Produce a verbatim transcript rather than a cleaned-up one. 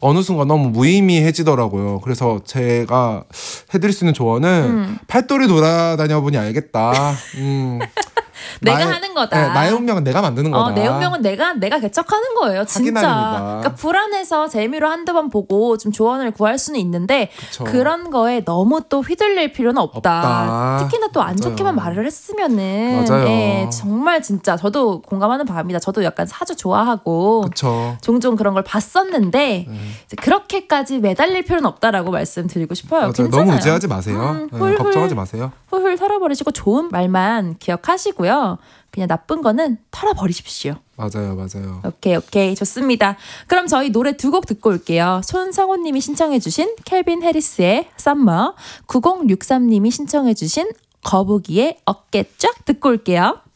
어느 순간 너무 무의미해지더라고요. 그래서 제가 해드릴 수 있는 조언은 음. 팔도리 돌아다녀보니 알겠다. 음. 내가 나의, 하는 거다. 네, 나의 운명은 내가 만드는 거다. 어, 내 운명은 내가 내가 개척하는 거예요. 진짜. 그러니까 불안해서 재미로 한두 번 보고 좀 조언을 구할 수는 있는데 그쵸. 그런 거에 너무 또 휘둘릴 필요는 없다. 없다. 특히나 또 안 좋게만 말을 했으면은 맞아요. 예, 정말 진짜 저도 공감하는 바입니다. 저도 약간 사주 좋아하고 그쵸. 종종 그런 걸 봤었는데 네. 이제 그렇게까지 매달릴 필요는 없다라고 말씀드리고 싶어요. 맞아요. 괜찮아요. 너무 의지하지 마세요. 음, 네, 훌훌, 걱정하지 마세요. 훌훌 털어버리시고 좋은 말만 기억하시고요. 그냥 나쁜 거는 털어버리십시오. 맞아요. 맞아요. 오케이 오케이 좋습니다. 그럼 저희 노래 두 곡 듣고 올게요. 손성호 님이 신청해 주신 켈빈 해리스의 Summer, 구공육삼 님이 신청해 주신 거북이의 어깨 쫙 듣고 올게요.